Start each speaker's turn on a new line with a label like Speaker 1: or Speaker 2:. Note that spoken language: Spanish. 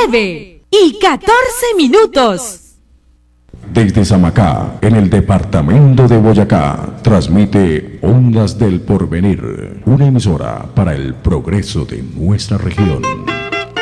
Speaker 1: 9:14.
Speaker 2: Desde Samacá, en el departamento de Boyacá, transmite Ondas del Porvenir, una emisora para el progreso de nuestra región.